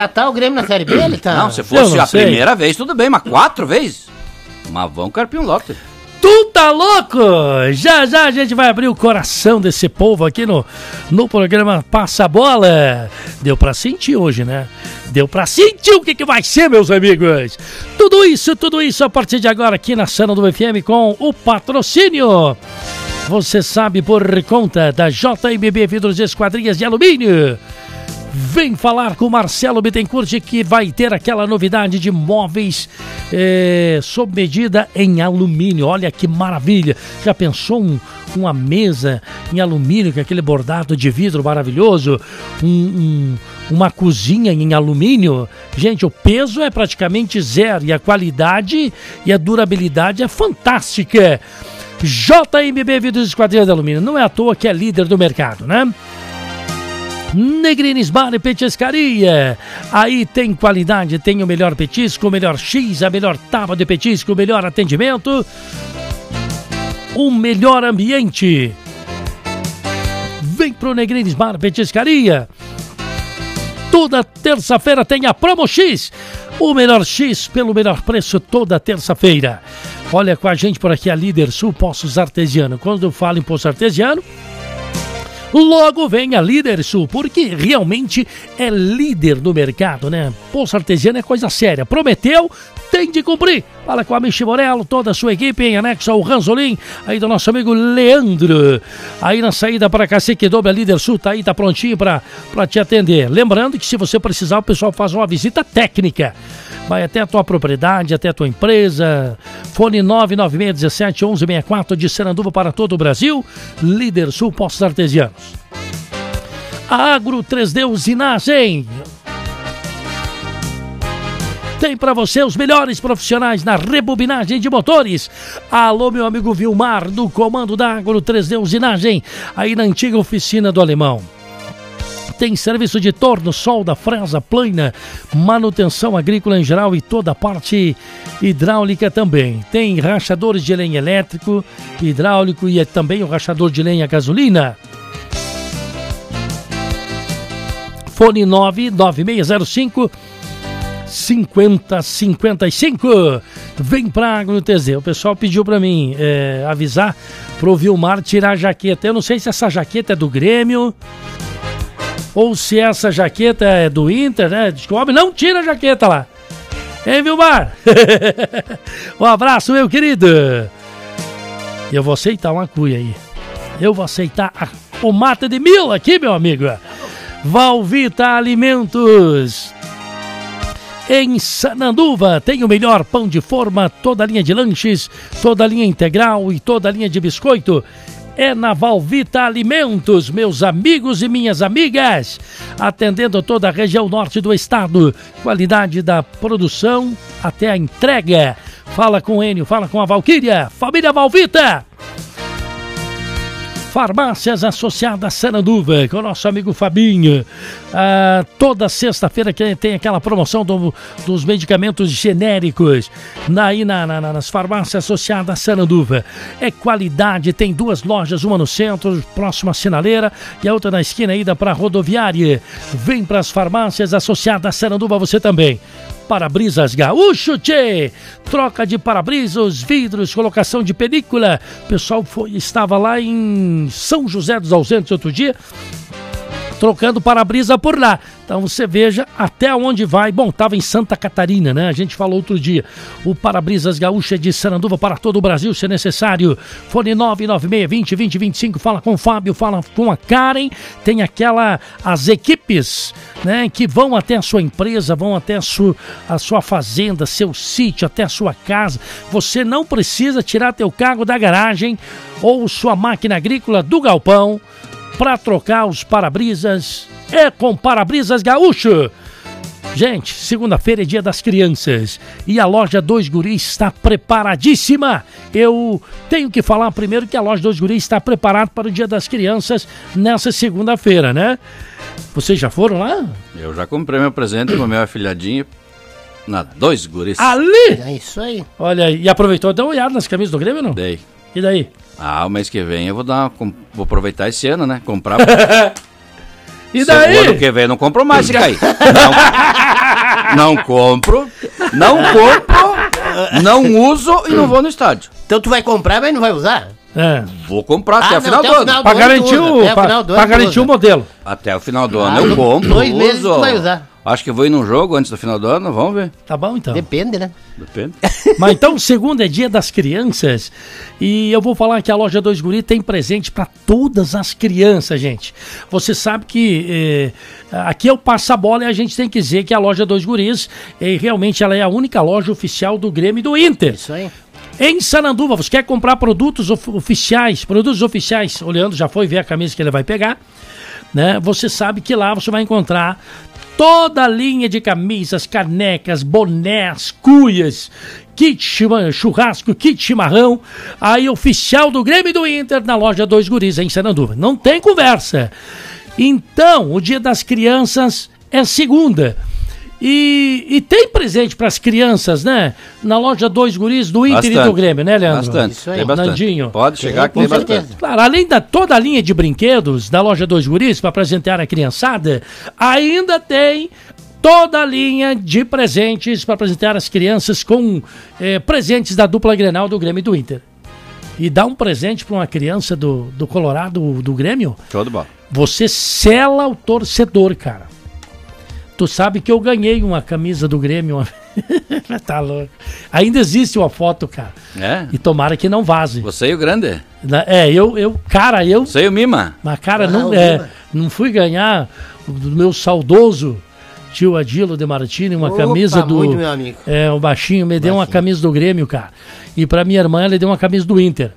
Tá o Grêmio na Série B, ele tá... Não, se fosse a primeira vez, tudo bem, mas 4 vezes? Mas vão Carpinho Lopes. Tu tá louco? Já já a gente vai abrir o coração desse povo aqui no programa Passa a Bola. Deu pra sentir hoje, né? Deu pra sentir o que vai ser, meus amigos. Tudo isso a partir de agora aqui na Sananduva FM com o patrocínio. Você sabe, por conta da JMB Vidros e Esquadrias de Alumínio. Vem falar com o Marcelo Bittencourt, que vai ter aquela novidade de móveis sob medida em alumínio. Olha que maravilha! Já pensou uma mesa em alumínio, com aquele bordado de vidro maravilhoso? Uma cozinha em alumínio? Gente, o peso é praticamente zero e a qualidade e a durabilidade é fantástica. JMB Vidros e Esquadrias de Alumínio. Não é à toa que é líder do mercado, né? Negrines Bar e Petiscaria. Aí tem qualidade, tem o melhor petisco, o melhor X, a melhor tábua de petisco, o melhor atendimento, o melhor ambiente. Vem pro Negrines Bar e Petiscaria. Toda terça-feira tem a Promo X, o melhor X pelo melhor preço toda terça-feira. Olha com a gente por aqui a Líder Sul Poços Artesiano. Quando eu falo em Poço Artesiano, logo vem a Líder Sul, porque realmente é líder do mercado, né? Poço Artesiano é coisa séria. Prometeu, tem de cumprir. Fala com a Michi Morello, toda a sua equipe, em anexo ao Ranzolim, aí do nosso amigo Leandro. Aí na saída para Cacique Doble, a Líder Sul tá aí, tá prontinho para te atender. Lembrando que se você precisar, o pessoal faz uma visita técnica. Vai até a tua propriedade, até a tua empresa. Fone 996171164 de Sananduva para todo o Brasil. Líder Sul Poços Artesianos. A Agro 3D Usinagem tem para você os melhores profissionais na rebobinagem de motores. Alô, meu amigo Vilmar, do comando da Agro 3D Usinagem, aí na antiga oficina do Alemão. Tem serviço de torno, solda, fresa, plana, manutenção agrícola em geral e toda a parte hidráulica também. Tem rachadores de lenha elétrico, hidráulico e também o rachador de lenha gasolina. Fone 99605 5055. Vem pra Agro-TZ. O pessoal pediu pra mim avisar pro Vilmar tirar a jaqueta. Eu não sei se essa jaqueta é do Grêmio ou se essa jaqueta é do Inter, né? Diz que o homem não tira a jaqueta lá. Hein, Vilmar? Um abraço, meu querido. Eu vou aceitar uma cuia aí. Eu vou aceitar o mata de mil aqui, meu amigo. Valvita Alimentos. Em Sananduva tem o melhor pão de forma, toda a linha de lanches, toda a linha integral e toda a linha de biscoito. É na Valvita Alimentos, meus amigos e minhas amigas, atendendo toda a região norte do estado. Qualidade da produção até a entrega. Fala com o Enio, fala com a Valquíria, família Valvita. Farmácias Associadas Sananduva, com o nosso amigo Fabinho. Toda sexta-feira que tem aquela promoção dos medicamentos genéricos nas Farmácias Associadas Sananduva. É qualidade, tem 2 lojas, uma no centro, próxima à Sinaleira, e a outra na esquina, ida para a rodoviária. Vem para as Farmácias Associadas Sananduva você também. Para-brisas Gaúcho, tchê! Troca de para-brisas, vidros, colocação de película. O pessoal estava lá em São José dos Ausentes outro dia, trocando para-brisa por lá. Então você veja até onde vai. Bom, estava em Santa Catarina, né? A gente falou outro dia. O para-brisas Gaúcha de Sananduva para todo o Brasil, se necessário. Fone 99620-2025. Fala com o Fábio, fala com a Karen. Tem as equipes, né? Que vão até a sua empresa, vão até a sua fazenda, seu sítio, até a sua casa. Você não precisa tirar teu carro da garagem ou sua máquina agrícola do galpão para trocar os para-brisas. É com Para-Brisas Gaúcho. Gente, segunda-feira é dia das crianças e a loja 2 Guris está preparadíssima. Eu tenho que falar primeiro que a loja 2 Guris está preparada para o dia das crianças nessa segunda-feira, né? Vocês já foram lá? Eu já comprei meu presente com meu afilhadinho. Nada, 2 Guris. Ali! É isso aí. Olha aí, e aproveitou, deu uma olhada nas camisas do Grêmio, não? Dei. E daí? O mês que vem eu vou aproveitar esse ano, né? Comprar. E daí? O ano que vem eu não compro mais se cair. Não. Não compro, não uso e não vou no estádio. Então tu vai comprar, mas não vai usar? Vou comprar até o final do ano. Pra garantir o modelo. Até o final do ano eu compro, 2 meses tu vai usar. Acho que vou ir num jogo antes do final do ano, vamos ver. Tá bom, então. Depende, né? Depende. Mas então, segunda é dia das crianças e eu vou falar que a loja 2 Guri tem presente para todas as crianças, gente. Você sabe que aqui é o passa-bola e a gente tem que dizer que a loja 2 Guris realmente ela é a única loja oficial do Grêmio e do Inter. Isso aí. Em Sananduva, você quer comprar produtos oficiais, o Leandro já foi ver a camisa que ele vai pegar, né? Você sabe que lá você vai encontrar toda a linha de camisas, canecas, bonés, cuias, kit churrasco, kit chimarrão, aí oficial do Grêmio e do Inter na loja 2 Guris em Sananduva. Não tem conversa. Então, o Dia das Crianças é segunda. E tem presente para as crianças, né? Na loja 2 Guris do Inter bastante, e do Grêmio, né, Leandro? Bastante, Isso aí. tem bastante. Nandinho. Pode chegar que tem bastante. Claro, além da toda a linha de brinquedos da loja 2 Guris para apresentar a criançada, ainda tem toda a linha de presentes para apresentar as crianças com presentes da dupla Grenal do Grêmio e do Inter. E dar um presente para uma criança do Colorado, do Grêmio, Show de bola. você sela o torcedor, cara. Tu sabe que eu ganhei uma camisa do Grêmio. Tá louco. Ainda existe uma foto, cara. É? E tomara que não vaze. Você e o grande? Eu... Você e o Mima? Mas, cara, Mima. não fui ganhar do meu saudoso tio Adilo de Martini uma camisa do... muito, meu amigo. O baixinho me deu uma camisa do Grêmio, cara. E pra minha irmã, ele deu uma camisa do Inter.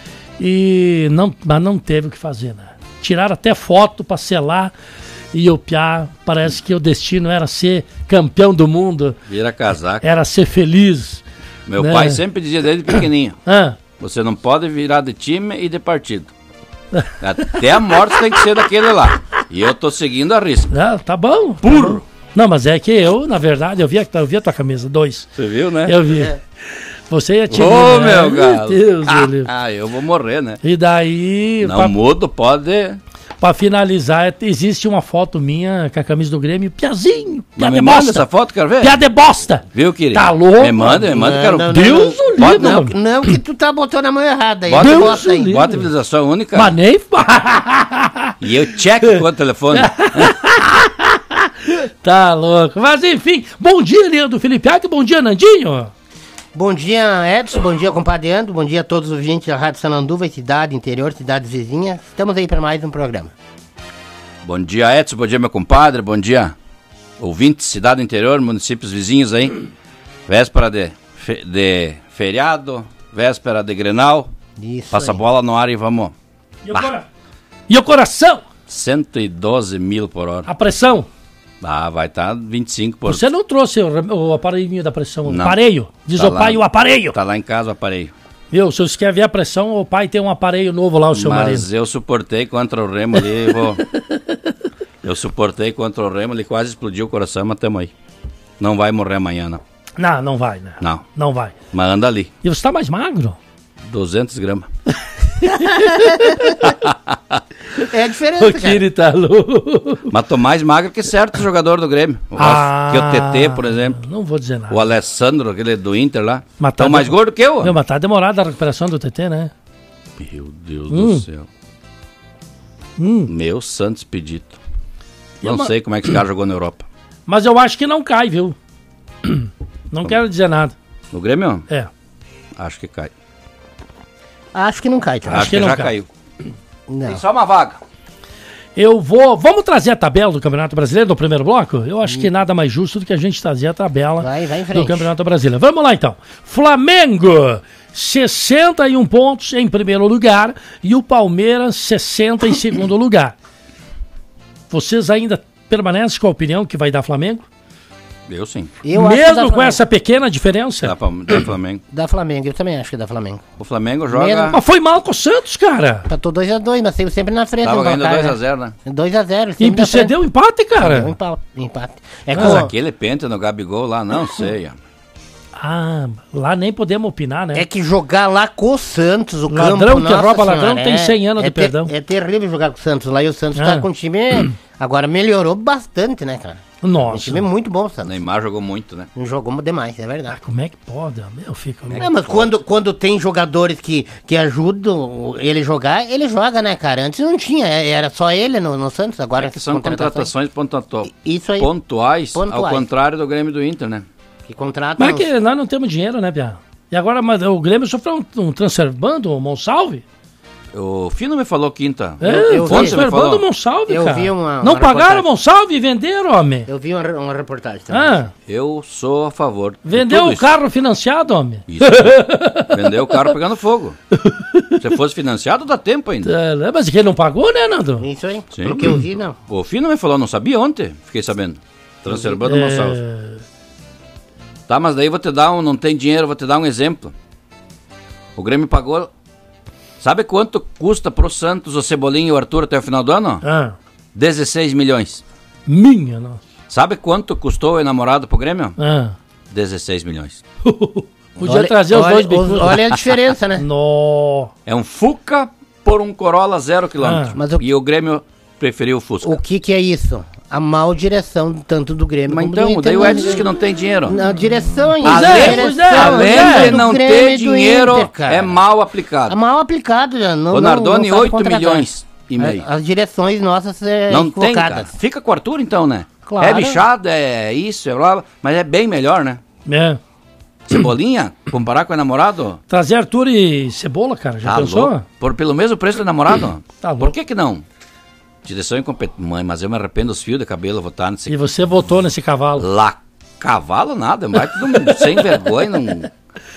Mas não teve o que fazer, né? Tiraram até foto pra selar. E o Piá, parece que o destino era ser campeão do mundo. Vira casaco. Era ser feliz. Meu né? pai sempre dizia desde pequenininho. Ah, Você não pode virar de time e de partido. Até a morte tem que ser daquele lá. E eu tô seguindo a risca. tá bom. Puro. Não, mas é que eu, na verdade, eu vi a tua camisa, 2. Você viu, né? Eu vi. Você ia te Ô, meu galo. Deus, eu vou morrer, né? E daí, Não mudo, pode... pra finalizar, existe uma foto minha com a camisa do Grêmio, Piazinho, Mas piada me de manda bosta. essa foto, quero ver. Piada de bosta. Viu, querido? Tá louco? Me manda, quero... Não, Deus o Pode livre, não. mano. Não, que tu tá botando a mão errada aí. Bota, Deus Bota aí. livre. bota a visualização única Mas nem... e eu check com o telefone. Tá louco. Mas enfim, bom dia, Leandro Felipe Aque, bom dia, Nandinho. Bom dia, Edson. Bom dia, compadre Ando. Bom dia a todos os ouvintes da Rádio Sananduva, cidade, interior, cidades vizinhas. Estamos aí para mais um programa. Bom dia, Edson. Bom dia, meu compadre. Bom dia, ouvintes, cidade interior, municípios vizinhos aí. Véspera de feriado, véspera de Grenal. Isso. Passa a aí. bola no ar e vamos. E o coração? 112 mil por hora. A pressão? Vai estar 25 por hora. Você não trouxe o aparelhinho da pressão, o Não. aparelho? Diz Tá o pai, lá. o aparelho. Tá lá em casa o aparelho. Viu? Se você quer ver a pressão, o pai tem um aparelho novo lá, o seu marido. Mas eu suportei contra o Remo ali, Eu suportei contra o Remo, ele quase explodiu o coração, mas tamo aí. Não vai morrer amanhã, não. Não vai, né? Não. Não vai. Mas anda ali, E você tá mais magro? 200 gramas. É a diferença, O cara. Kiri tá louco. Mas tô mais magro que certo jogador do Grêmio. Que o TT, por exemplo. Não vou dizer nada. O Alessandro, aquele do Inter lá. Mas tá Tão mais gordo que eu. Mas tá demorada a recuperação do TT, né? Meu Deus do céu. Meu santo expedito. Não sei como é que esse cara jogou na Europa. Mas eu acho que não cai, viu? Não quero dizer nada. No Grêmio? É. Acho que cai. Acho que não cai, cara. Acho que não já cai. caiu. Não. Tem só uma vaga. Vamos trazer a tabela do Campeonato Brasileiro do primeiro bloco? Eu acho que nada mais justo do que a gente trazer a tabela Vai em do frente. Campeonato Brasileiro. Vamos lá então. Flamengo, 61 pontos em primeiro lugar e o Palmeiras, 60 em segundo lugar. Vocês ainda permanecem com a opinião que vai dar Flamengo? Eu sim. Eu acho que dá Mesmo com Flamengo. essa pequena diferença? Dá Flamengo. Da Flamengo, eu também acho que dá Flamengo. O Flamengo joga... Mesmo. Mas foi mal com o Santos, cara. Tô 2-2, mas saiu sempre na frente. Tava no ganhando placar, 2x0, né? 2-0. E você deu empate, cara? Deu empate. É Mas com... aquele pente no Gabigol lá, não sei. Ah, lá nem podemos opinar, né? É que jogar lá com o Santos, o Ladrão campo... que rouba Senhora, ladrão tem 100 anos de perdão. É terrível jogar com o Santos lá. E o Santos Ah. tá com o time... Agora melhorou bastante, né, cara? Um Nossa. time muito bom, O Santos. Neymar jogou muito, né? Jogou demais, é verdade. Como é que pode? Meu, fica... Mas quando tem jogadores que ajudam ele jogar, ele joga, né, cara? Antes não tinha, era só ele no Santos, agora... É que são contratações Isso aí. pontuais, ao contrário do Grêmio do Inter, né? Que contratam... Mas é que nós não temos dinheiro, né, Pia? E agora mas o Grêmio sofreu um transfer ban, o Monsalve? O Fino me falou quinta. eu transfer ban do Monsalve, eu cara. vi uma não pagaram reportagem. o Monsalve e venderam, homem. Eu vi uma reportagem também. Ah, Eu sou a favor. de vendeu tudo o isso. carro financiado, homem. Isso. Vendeu o carro pegando fogo. Se fosse financiado, dá tempo ainda. Mas quem não pagou, né, Nando? Isso aí, Sim. pelo que eu vi, não. O Fino me falou, não sabia ontem. Fiquei sabendo. Transferbando o Gonçalves. Tá, mas daí vou te dar não tem dinheiro, vou te dar um exemplo. O Grêmio pagou... Sabe quanto custa pro Santos o Cebolinha e o Arthur até o final do ano? 16 milhões. Minha nossa. Sabe quanto custou o enamorado pro Grêmio? 16 milhões. Podia trazer os dois bicudos. Olha a diferença, né? No. É um Fuca por um Corolla 0 km. Mas E o Grêmio preferiu o Fusca. O que é isso? A mal direção tanto do Grêmio Mas como então, do Inter. daí o Edson diz que não tem dinheiro. Na direção ainda. Além de não ter dinheiro, Inter, é mal aplicado. É mal aplicado, já. Não, O Nardoni, não sabe 8 contratar. milhões e meio. As direções nossas Não tem, cara. equivocadas. Fica com o Arthur então, né? Claro. É bichado, é isso, é blá, blá, mas é bem melhor, né? É. Cebolinha, comparar com o namorado, Trazer Arthur e Cebola, cara. Já tá pensou? louco. Pelo mesmo preço do namorado. Tá louco. Por que não? Direção incompetente. Mãe, mas eu me arrependo dos fios de cabelo votar nesse... E você votou nesse cavalo. Lá, cavalo nada, mas tudo sem vergonha, não...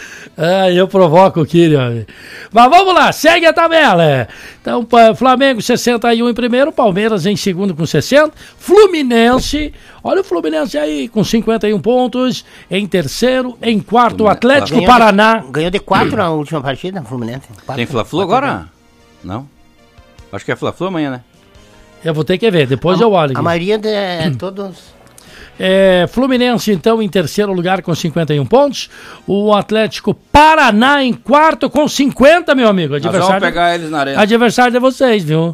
Eu provoco o Kylian. Mas vamos lá, segue a tabela. Então, Flamengo 61 em primeiro, Palmeiras em segundo com 60, Fluminense, olha o Fluminense aí com 51 pontos, em terceiro, em quarto, o Atlético Paraná. Ganhou de 4 na última partida, Fluminense. Tem Fla-Flu agora? Não? Acho que é Fla-Flu amanhã, né? Eu vou ter que ver, depois eu olho aqui. A maioria de todos... Fluminense, então, em terceiro lugar com 51 pontos. O Atlético Paraná em quarto com 50, meu amigo. Nós vamos pegar eles na arena. Adversário de vocês, viu?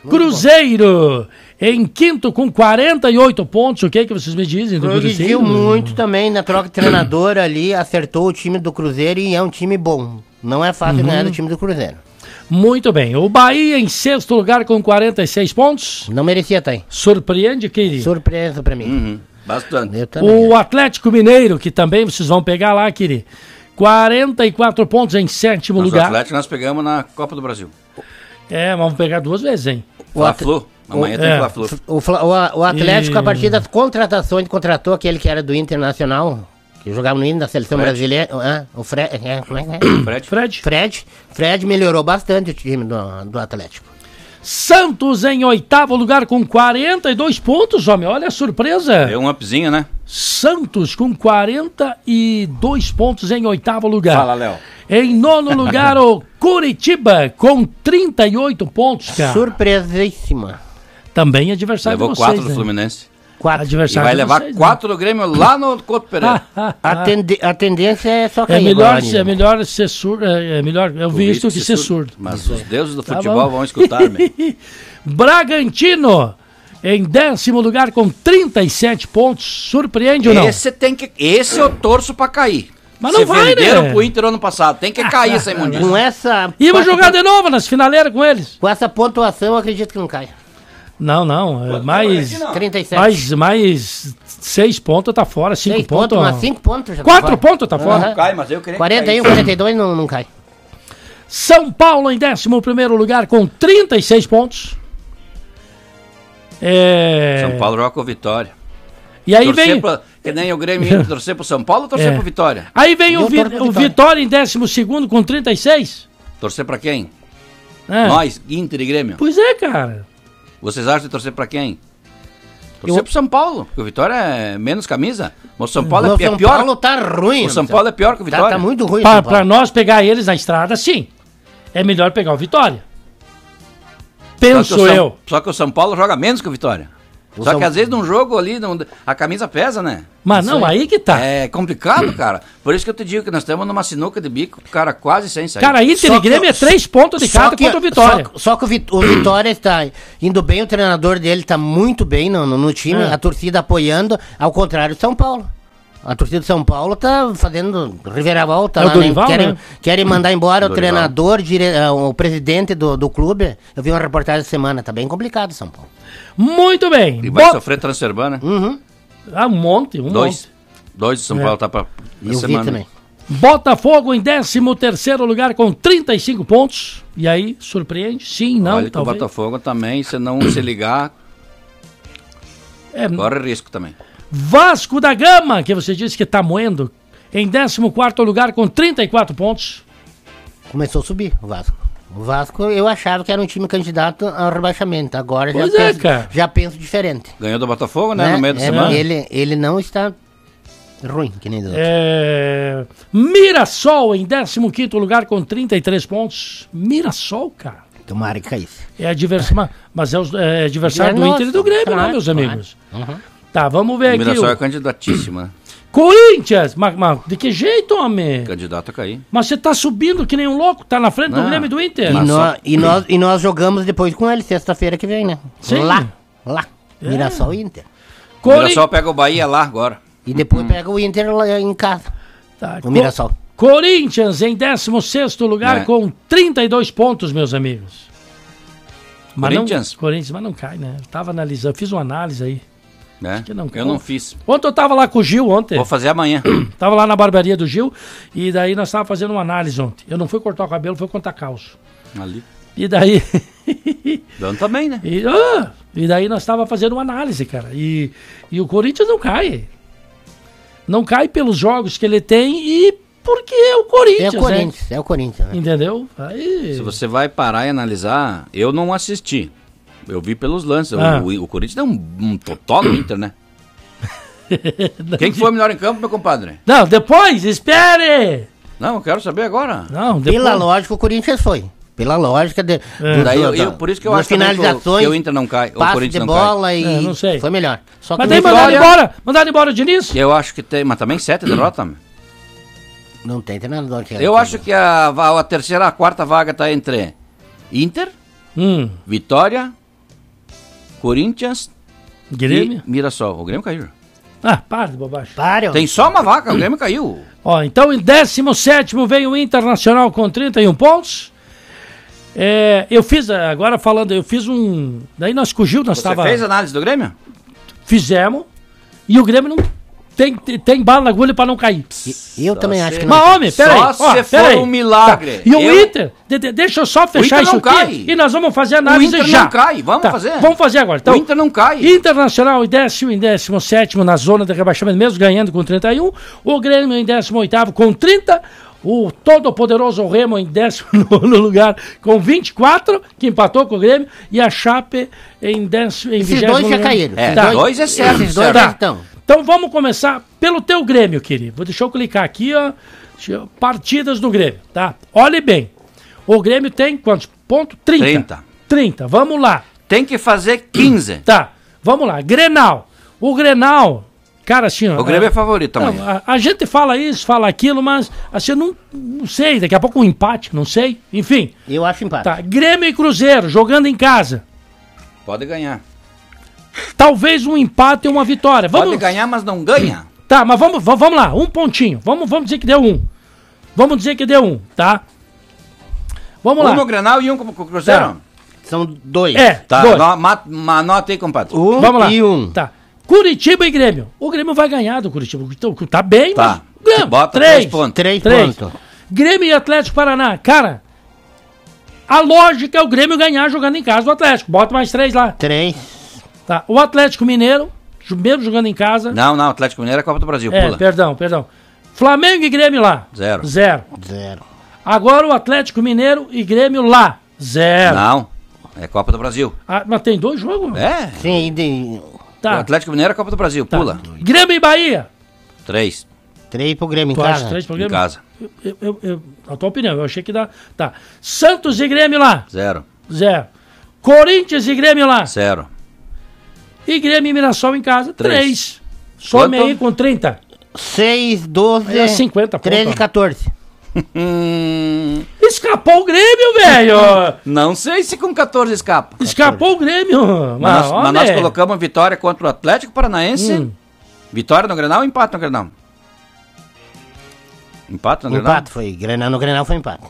Cruzeiro em quinto com 48 pontos. O que vocês me dizem do Cruzeiro? Progrediu muito também na troca de treinador ali, acertou o time do Cruzeiro e é um time bom. Não é fácil ganhar do time do Cruzeiro. Muito bem. O Bahia em sexto lugar com 46 pontos. Não merecia estar aí. Surpreende, Kiri? Surpresa pra mim. Bastante. Eu também. O Atlético Mineiro, que também vocês vão pegar lá, Kiri. 44 pontos em sétimo lugar. O Atlético nós pegamos na Copa do Brasil. Vamos pegar 2 vezes, hein? Fla-Flu. Amanhã tem Fla-Flu. O Atlético, a partir das contratações, contratou aquele que era do Internacional, que jogava no hino da seleção brasileira. O Fred. Como é que é? Fred melhorou bastante o time do Atlético. Santos em oitavo lugar com 42 pontos, homem. Olha a surpresa. Deu um upzinho, né? Santos com 42 pontos em oitavo lugar. Fala, Léo. Em nono lugar, o Curitiba com 38 pontos, cara. Surpresíssima. Também adversário Levou de vocês, 4 do Fluminense. 4. E Adversário vai de levar vocês, 4 do Grêmio lá no Couto Pereira. A tendência é só É cair melhor, agora, é melhor ser surdo. É melhor eu vi isso que ser surdo. Mas os deuses do futebol vão escutar, meu. Bragantino em décimo lugar com 37 pontos. Surpreende ou não? Esse eu torço pra cair. Mas não vai, venderam né? pro Inter ano passado. Tem que cair essa imundícia. Com essa... E vou jogar de novo nas finaleiras com eles. Com essa pontuação, eu acredito que não cai. Não. Mais 37. mais 6 pontos tá fora. 5 6 pontos. mas 5 pontos já 4 tá fora. pontos tá fora. Não cai, mas eu queria 41, que 42 não cai. São Paulo em 11º lugar com 36 pontos. São Paulo joga com Vitória. E aí vem... Que nem o Grêmio torcer pro São Paulo ou torcer pro Vitória? Aí vem o Vitória em 12º com 36. Torcer pra quem? Nós, Inter e Grêmio. Pois é, cara. Vocês acham de torcer pra quem? Torcer pro São Paulo, porque o Vitória é menos camisa. Mas o São Paulo é pior. O São Paulo tá ruim. O São Paulo é pior que o Vitória. Tá muito ruim. Pra nós pegar eles na estrada, sim. É melhor pegar o Vitória. Penso eu. Só que o São Paulo joga menos que o Vitória. Só que às vezes num jogo ali, a camisa pesa, né? Mas não, aí que tá. É complicado, cara. Por isso que eu te digo que nós estamos numa sinuca de bico, cara, quase sem sair. Cara, Inter e Grêmio é 3 pontos de cada contra o Vitória. Só que o Vitória está indo bem, o treinador dele está muito bem no time, a torcida apoiando, ao contrário do São Paulo. A torcida de São Paulo tá fazendo reviravolta lá, Dorival, querem mandar embora o treinador, o presidente do clube. Eu vi uma reportagem essa semana, tá bem complicado São Paulo. Muito bem. E vai sofrer transfer ban, né? Um monte. Dois de São Paulo tá pra semana. Também. Botafogo em 13º lugar com 35 pontos. E aí, surpreende? Sim, não, Olha talvez. que o Botafogo também, se não se ligar, corre risco também. Vasco da Gama, que você disse que tá moendo, em 14º lugar com 34 pontos. Começou a subir o Vasco. O Vasco, eu achava que era um time candidato ao rebaixamento. Agora já penso diferente. Ganhou do Botafogo, né? No meio da semana. Ele não está ruim, que nem do outro. Mirassol em 15º lugar com 33 pontos. Mirassol, cara. Tomara que caísse. É adversário, mas é adversário do Inter e do Grêmio, né, meus amigos? Tá, vamos ver aqui. O Mirassol é candidatíssimo, né? Corinthians! Mas de que jeito, homem? Candidato a cair. Mas você tá subindo que nem um louco, tá na frente do Grêmio e do Inter. E nós jogamos depois com ele, sexta-feira que vem, né? Sim. Lá. Mirassol e Inter. O Mirassol pega o Bahia lá agora. E depois pega o Inter lá em casa. Tá. O Mirassol. Corinthians em 16º lugar com 32 pontos, meus amigos. Corinthians? Corinthians, mas não cai, né? Eu tava analisando, fiz uma análise aí. Eu não fiz. Ontem eu tava lá com o Gil, Vou fazer amanhã. Tava lá na barbearia do Gil, e daí nós tava fazendo uma análise ontem. Eu não fui cortar o cabelo, fui contar caos. Ali. E daí... Dando também, né? E daí nós tava fazendo uma análise, cara. E o Corinthians não cai. Não cai pelos jogos que ele tem e porque é o Corinthians, É o Corinthians, né? Entendeu? Aí... Se você vai parar e analisar, eu não assisti. Eu vi pelos lances. O Corinthians deu um totó no Inter, né? Quem que foi o melhor em campo, meu compadre? Não, depois, espere! Não, eu quero saber agora. Não, depois... Pela lógica, o Corinthians foi. Pela lógica de... Por isso que eu acho que o Inter não cai. O Corinthians de não bola cai. E não sei. Foi melhor. Só que mas daí mandaram embora o Diniz? Eu acho que tem, mas também 7 derrotas. Não tem treinador. Eu acho que a quarta vaga tá entre Inter, Vitória, Corinthians, Grêmio e Mirassol. O Grêmio caiu. Para de bobagem. Tem só uma vaga, o Grêmio caiu. Ó, então em 17º veio o Internacional com 31 pontos. Eu fiz um... Daí nós com o Gil, Você fez análise do Grêmio? Fizemos. E o Grêmio não tem bala na agulha pra não cair. Eu também acho que não. Mas homem, peraí. Só se for um milagre. Tá. E o Inter, deixa eu só fechar isso aqui. E nós vamos fazer análise já. O Inter não cai, vamos fazer. Vamos fazer agora. Então, o Inter não cai. Internacional em 17º na zona de rebaixamento, mesmo ganhando com 31. O Grêmio em 18º com 30. O todo-poderoso Remo em 19º lugar com 24, que empatou com o Grêmio. E a Chape em 20º. Esses dois já caíram. Dois é certo. Esses dois já estão. Então vamos começar pelo teu Grêmio, querido. Deixa eu clicar aqui, ó. Partidas do Grêmio, tá? Olhe bem. O Grêmio tem quantos pontos? 30. Vamos lá. Tem que fazer 15. Tá. Vamos lá. Grenal. O Grenal, cara, assim... O Grêmio é favorito também. A gente fala isso, fala aquilo, mas assim, eu não sei. Daqui a pouco um empate, não sei. Enfim. Eu acho empate. Tá. Grêmio e Cruzeiro, jogando em casa. Pode ganhar. Talvez um empate ou uma vitória. Pode ganhar, mas não ganha. Tá, mas vamos lá, um pontinho. Vamos dizer que deu um. Vamos dizer que deu um, tá? Vamos lá. Um no Grenal e um com o Cruzeiro? Tá. São 2. Tá, dois. Anota aí, compadre. Vamos lá. E 1. Tá. Curitiba e Grêmio. O Grêmio vai ganhar do Curitiba. Tá bem, tá. Mas... Grêmio, bota 3 pontos. 3 pontos. Grêmio e Atlético Paraná. Cara, a lógica é o Grêmio ganhar jogando em casa do Atlético. Bota mais 3 lá. 3. Tá. O Atlético Mineiro, mesmo jogando em casa. Não, Atlético Mineiro é Copa do Brasil, pula. Perdão. Flamengo e Grêmio lá. 0. Agora o Atlético Mineiro e Grêmio lá. 0. Não, é Copa do Brasil. Mas tem 2 jogos? É. Sim, tá. O Atlético Mineiro é Copa do Brasil, pula. Grêmio e Bahia. 3. 3 pro Grêmio em casa. 3 pro Grêmio? Em casa. A tua opinião, eu achei que dá. Tá. Santos e Grêmio lá. 0. Corinthians e Grêmio lá. 0. E Grêmio e Mirassol em casa, 3. Some aí com 30. 6, 12, É 50 13, pontos. 14. Escapou o Grêmio, velho! Não sei se com 14 escapa. Escapou o Grêmio! Mas nós colocamos vitória contra o Atlético Paranaense. Vitória no Grenal ou empate no Grenal? Empate no Grenal? Empate foi. No Grenal foi empate.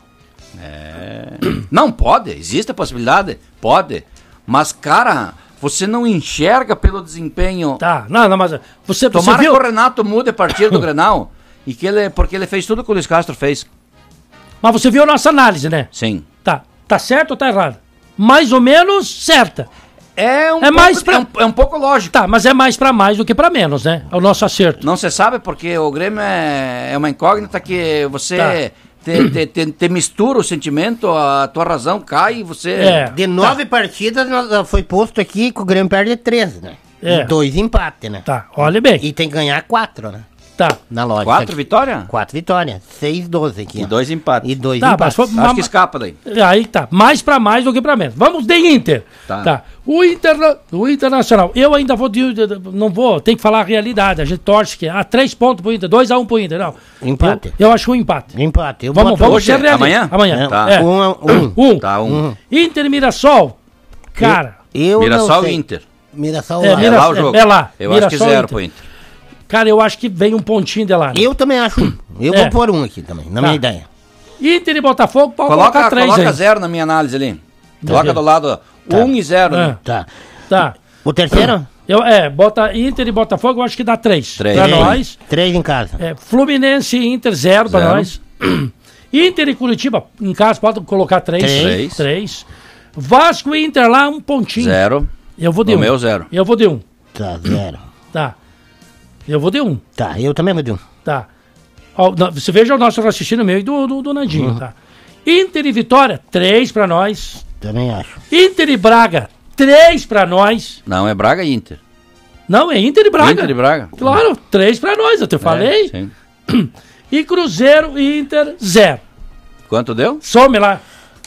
Não, pode. Existe a possibilidade. Pode. Mas, cara, você não enxerga pelo desempenho. Tá, não, mas você Tomara viu? que o Renato mude a partir do Grenal. E porque ele fez tudo que o Luiz Castro fez. Mas você viu a nossa análise, né? Sim. Tá certo ou tá errado? Mais ou menos certa. É um pouco lógico. Tá, mas é mais pra mais do que pra menos, né? É o nosso acerto. Não se sabe porque o Grêmio é uma incógnita que você te mistura o sentimento, a tua razão cai e você... De 9 partidas foi posto aqui que o Grêmio perde 13, né? E 2 empates, né? Tá, olha bem. E tem que ganhar 4, né? Tá. Na lógica. 4 vitórias? 4 vitórias. 6, 12 aqui. E 2 empates. E 2 Tá, empates. mas Acho que escapa daí. Aí tá, mais pra mais do que pra menos. Vamos de Inter. Tá. O Internacional, eu ainda não vou, tem que falar a realidade. A gente torce que 3 pontos pro Inter, 2-1 pro Inter, não. Empate. Eu acho um empate. Empate. Vamos hoje, ser realistas. Amanhã? Tá. 1. Tá, 1. Inter e Mirassol, cara. Mirassol e Inter. Mirassol É lá o jogo. É lá. Eu Mirassol, acho que 0 pro Inter. Cara, eu acho que vem um pontinho de lá. Né? Eu também acho. Eu vou pôr 1 aqui também, na minha ideia. Inter e Botafogo, pode colocar 3 aí. Coloca 0 na minha análise ali. Coloca do lado 1 e 0. Né? Tá. O terceiro? Bota Inter e Botafogo, eu acho que dá 3. 3. Pra nós. 3 em casa. Fluminense e Inter, 0 pra nós. Inter e Curitiba, em casa, pode colocar 3. 3. Vasco e Inter lá, um pontinho. 0. Eu vou de 1. O meu 0. Eu vou de 1. Tá, 0. Tá. Eu vou de 1. Tá, eu também vou de 1. Tá. Você veja o nosso raciocínio meu e do Nandinho, tá? Inter e Vitória, 3 pra nós. Também acho. Inter e Braga, 3 pra nós. Não, é Braga e Inter. Não, é Inter e Braga. Inter e Braga. Claro, 3 pra nós, eu te falei. Sim. E Cruzeiro e Inter, 0. Quanto deu? Some lá.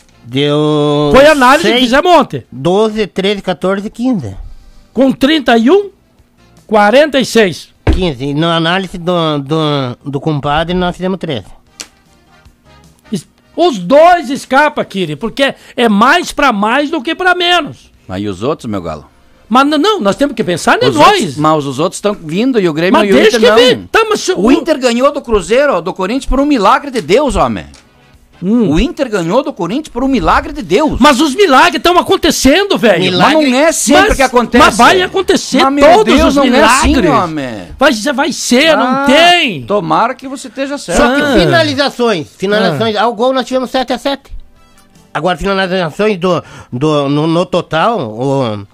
Deu... Foi a análise que fizemos ontem. 12, 13, 14, 15. Com 31, 46. 15. E na análise do compadre nós fizemos 13. Os dois escapam, Kiri, porque é mais pra mais do que pra menos. Mas e os outros, meu galo? Mas não, nós temos que pensar em nós. Mas os outros estão vindo e o Grêmio Mas e o Inter não. Ver. Tá, mas o Inter ganhou do Cruzeiro, do Corinthians, por um milagre de Deus, homem. O Inter ganhou do Corinthians por um milagre de Deus. Mas os milagres estão acontecendo, velho. Mas não é sempre que acontece. Mas vai acontecer todos os não milagres. É assim, homem. Vai ser, não tem. Tomara que você esteja certo. Só que finalizações. Ao gol nós tivemos 7-7. Agora, finalizações no total,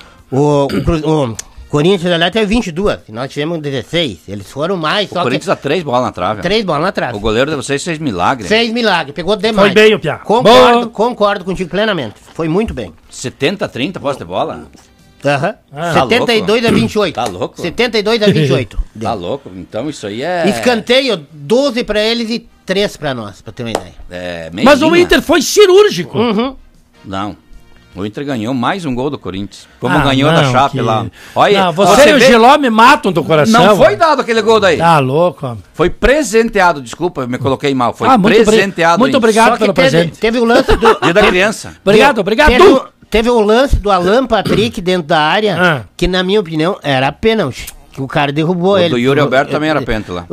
o Corinthians aliás teve 22, nós tivemos 16, eles foram mais. O Corinthians dá 3 bolas na trave. 3 bolas na trave. O goleiro de vocês fez milagre. Fez milagre, pegou demais. Foi bem o Piá. Concordo contigo plenamente, foi muito bem. 70-30 posse de bola? Aham. 72 a 28. Tá louco? 72 a 28. Tá louco? Então isso aí é... Escanteio, 12 pra eles e 3 pra nós, pra ter uma ideia. Mas o Inter foi cirúrgico. Não. O Inter ganhou mais um gol do Corinthians. Como ganhou da Chape lá. Olha, você e o Giló me matam do coração. Não foi dado aquele gol daí. Tá louco, homem. Foi presenteado, desculpa, eu me coloquei mal. Foi muito presenteado. Muito obrigado pelo presente. Teve o lance do... Dia da criança. Obrigado. Teve o lance do Alan Patrick dentro da área, que na minha opinião era pênalti. Que o cara derrubou ele. O do Yuri Alberto também era pênalti lá.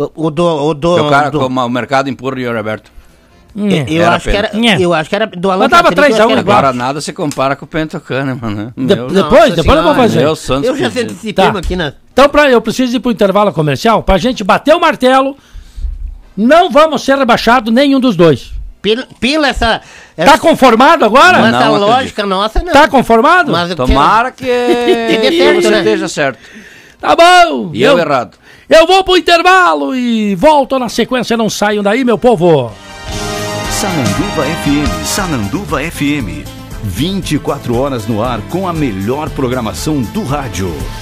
Como o mercado empurra o Yuri Alberto. Eu acho que era do Alan Patrick. Mas dava 3-1 agora nada se compara com o Pentocano, mano. Depois eu vou fazer. Eu já sei desse tema aqui, né? Então eu preciso ir pro intervalo comercial pra gente bater o martelo. Não vamos ser rebaixados nenhum dos dois. Pela essa... Tá conformado agora? Mas essa lógica nossa não. Tá conformado? Mas tomara que você esteja certo. Tá bom. E eu errado. Eu vou pro intervalo e volto na sequência. Não saiam daí, meu povo. Sananduva FM. 24 horas no ar com a melhor programação do rádio.